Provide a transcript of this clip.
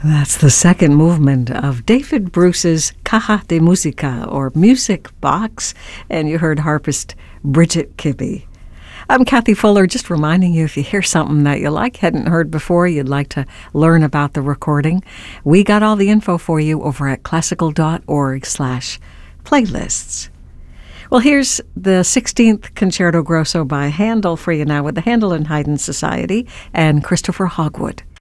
That's the second movement of David Bruce's Caja de Música, or Music Box, and you heard harpist Bridget Kibbe. I'm Kathy Fuller, just reminding you, if you hear something that you like, hadn't heard before, you'd like to learn about the recording, we got all the info for you over at classical.org/playlists. Well, here's the 16th Concerto Grosso by Handel for you now with the Handel and Haydn Society and Christopher Hogwood.